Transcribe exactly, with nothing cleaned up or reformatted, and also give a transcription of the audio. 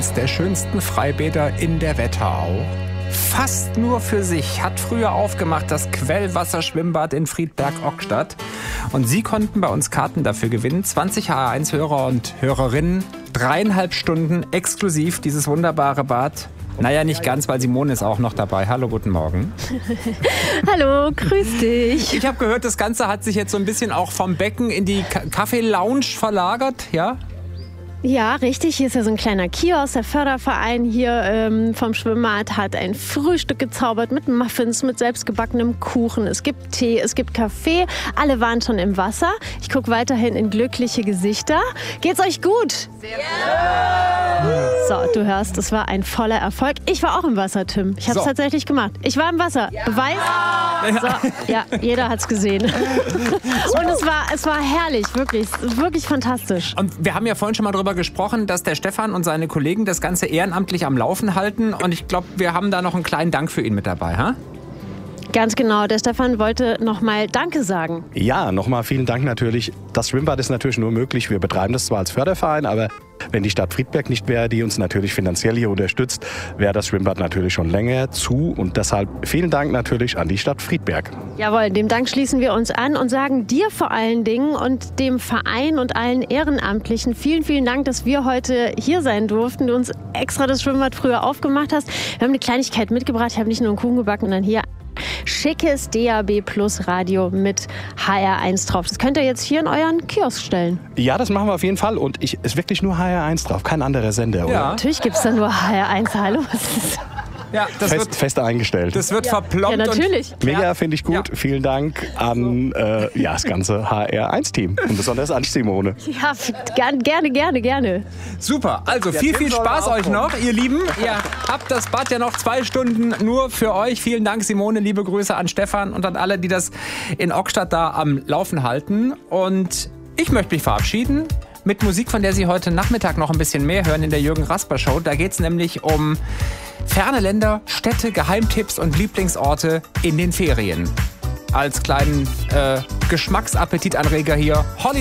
eins der schönsten Freibäder in der Wetterau. Fast nur für sich hat früher aufgemacht das Quellwasserschwimmbad in Friedberg-Ockstadt. Und Sie konnten bei uns Karten dafür gewinnen. zwanzig H R eins Hörer und Hörerinnen, dreieinhalb Stunden exklusiv dieses wunderbare Bad. Naja, nicht ganz, weil Simone ist auch noch dabei. Hallo, guten Morgen. Hallo, grüß dich. Ich habe gehört, das Ganze hat sich jetzt so ein bisschen auch vom Becken in die Kaffee-Lounge verlagert, ja? Ja, richtig. Hier ist ja so ein kleiner Kiosk. Der Förderverein hier ähm, vom Schwimmbad hat ein Frühstück gezaubert mit Muffins, mit selbstgebackenem Kuchen. Es gibt Tee, es gibt Kaffee. Alle waren schon im Wasser. Ich gucke weiterhin in glückliche Gesichter. Geht's euch gut? Sehr gut. So, du hörst, es war ein voller Erfolg. Ich war auch im Wasser, Tim. Ich habe es so. tatsächlich gemacht. Ich war im Wasser. Ja. Beweis? So, ja, jeder hat's gesehen. Und es war, es war herrlich, wirklich, wirklich fantastisch. Und wir haben ja vorhin schon mal drüber gesprochen, dass der Stefan und seine Kollegen das Ganze ehrenamtlich am Laufen halten. Und ich glaube, wir haben da noch einen kleinen Dank für ihn mit dabei, ha? Ganz genau. Der Stefan wollte nochmal Danke sagen. Ja, nochmal vielen Dank natürlich. Das Schwimmbad ist natürlich nur möglich. Wir betreiben das zwar als Förderverein, aber wenn die Stadt Friedberg nicht wäre, die uns natürlich finanziell hier unterstützt, wäre das Schwimmbad natürlich schon länger zu. Und deshalb vielen Dank natürlich an die Stadt Friedberg. Jawohl, dem Dank schließen wir uns an und sagen dir vor allen Dingen und dem Verein und allen Ehrenamtlichen vielen, vielen Dank, dass wir heute hier sein durften. Du uns extra das Schwimmbad früher aufgemacht hast. Wir haben eine Kleinigkeit mitgebracht. Ich habe nicht nur einen Kuchen gebacken, sondern hier schickes D A B Plus Radio mit H R eins drauf. Das könnt ihr jetzt hier in euren Kiosk stellen. Ja, das machen wir auf jeden Fall. Und es ist wirklich nur H R eins drauf, kein anderer Sender, ja. oder? Natürlich gibt es da nur H R eins. Hallo? Ja, das fest, wird, fest eingestellt. Das wird ja. verplombt. Ja, natürlich. Und mega, finde ich gut. Ja. Vielen Dank an äh, ja, das ganze H R eins Team. Und besonders an Simone. Ja, gerne, gerne, gerne. Super. Also viel, viel Spaß euch noch, ihr Lieben. Ihr habt das Bad ja noch zwei Stunden nur für euch. Vielen Dank, Simone. Liebe Grüße an Stefan und an alle, die das in Ockstadt da am Laufen halten. Und ich möchte mich verabschieden mit Musik, von der Sie heute Nachmittag noch ein bisschen mehr hören in der Jürgen Rasper Show. Da geht es nämlich um ferne Länder, Städte, Geheimtipps und Lieblingsorte in den Ferien. Als kleinen äh, Geschmacksappetitanreger hier Holiday